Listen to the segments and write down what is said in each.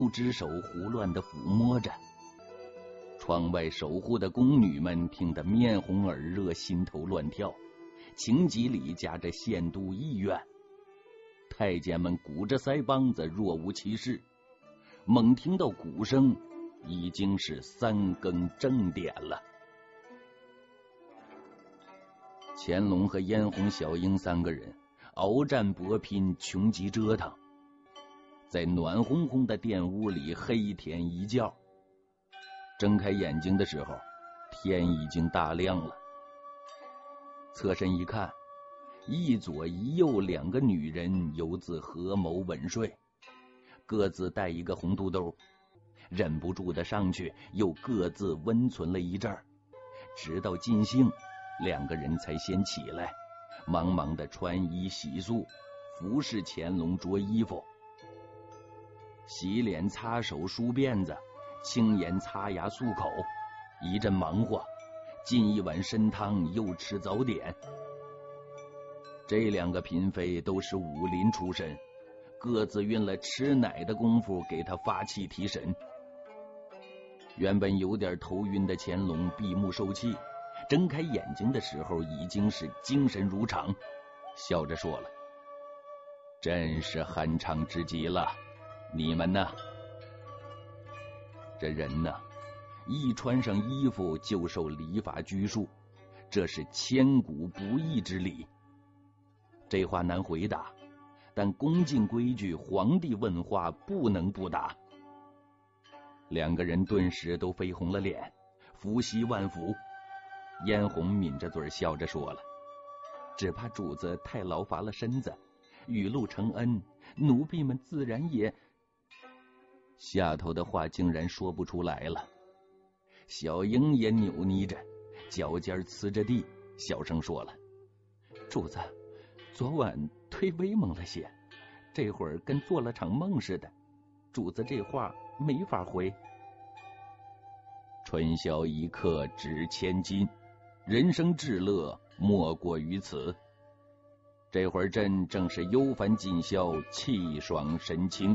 不只手胡乱地抚摸着。窗外守护的宫女们听得面红耳热，心头乱跳，情急里夹着羡妒意怨。太监们鼓着腮帮子，若无其事。猛听到鼓声，已经是3更正点了。乾隆和嫣红、小英3个人鏖战搏拼，穷极折腾，在暖烘烘的殿屋里黑天一觉。睁开眼睛的时候，天已经大亮了。侧身一看，一左一右2个女人犹自合谋稳睡，各自带一个红肚兜，忍不住的上去又各自温存了一阵儿，直到尽兴，2个人才先起来，忙忙的穿衣洗漱，服侍乾隆着衣服。洗脸、擦手、梳辫子，轻言擦牙漱口，一阵忙活，进一碗参汤，又吃早点。这2个嫔妃都是武林出身，各自运了吃奶的功夫给他发气提神。原本有点头晕的乾隆闭目受气，睁开眼睛的时候已经是精神如常，笑着说了：“真是酣畅之极了，你们呢？”这人呢，一穿上衣服就受礼法拘束，这是千古不易之理。这话难回答，但恭敬规矩，皇帝问话不能不答。2个人顿时都绯红了脸，伏羲万福。嫣红抿着嘴笑着说了：“只怕主子太劳乏了身子，雨露承恩，奴婢们自然也……”下头的话竟然说不出来了。小英也扭捏着，脚尖呲着地，小声说了：“主子，昨晚忒威猛了些，这会儿跟做了场梦似的，主子这话没法回。”春宵一刻值千金，人生至乐莫过于此。这会儿朕正是忧烦尽消，气爽神清。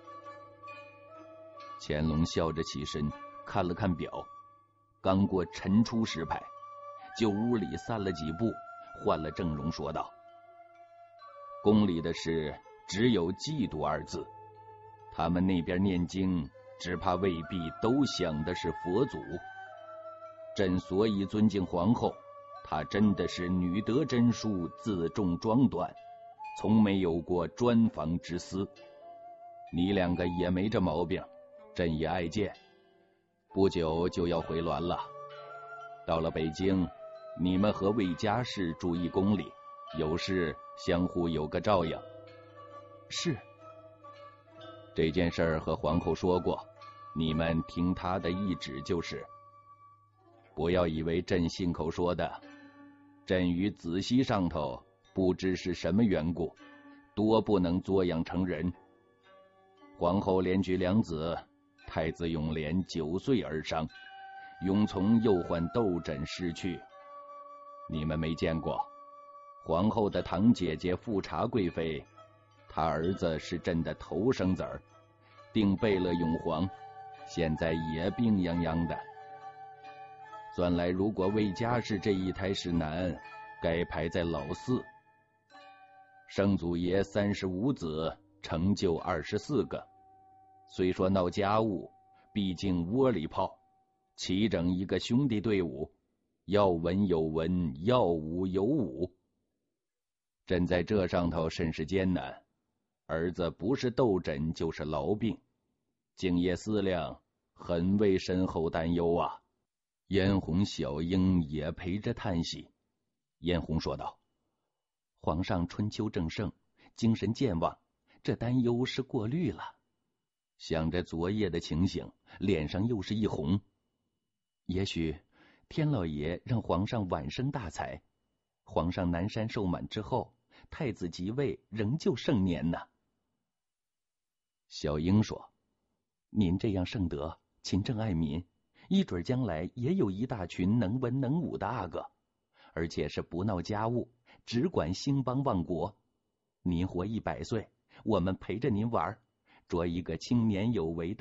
乾隆笑着起身，看了看表，刚过晨出时牌，就屋里散了几步，换了正容说道：“宫里的事只有嫉妒2字，他们那边念经，只怕未必都想的是佛祖。朕所以尊敬皇后，她真的是女德真淑，自重庄端，从没有过专防之私。你2个也没这毛病，朕也爱见。不久就要回銮了，到了北京，你们和魏家氏注意宫里，有事相互有个照应。”“是。”“这件事儿和皇后说过，你们听她的懿旨就是。不要以为朕信口说的，朕与子熙上头不知是什么缘故，多不能作养成人。皇后连举2子，太子永琏9岁而伤，永从又患痘疹失去。你们没见过，皇后的堂姐姐富察贵妃，她儿子是朕的头生子儿，定贝勒永璜，现在也病殃殃的。算来如果魏家氏这一胎是男，该排在老4。圣祖爷35子，成就24个。虽说闹家务，毕竟窝里炮，齐整一个兄弟队伍，要文有文，要武有武。朕在这上头甚是艰难，儿子不是痘疹就是痨病，敬业思量，很为身后担忧啊。”嫣红、小英也陪着叹息。嫣红说道：“皇上春秋正盛，精神健旺，这担忧是过虑了。”想着昨夜的情形，脸上又是一红。也许天老爷让皇上晚生大才，皇上南山受满之后，太子即位仍旧盛年呢。小英说：“您这样圣德，勤政爱民，一准将来也有一大群能文能武的阿哥，而且是不闹家务，只管兴邦旺国。您活100岁，我们陪着您玩， 着一个青年有为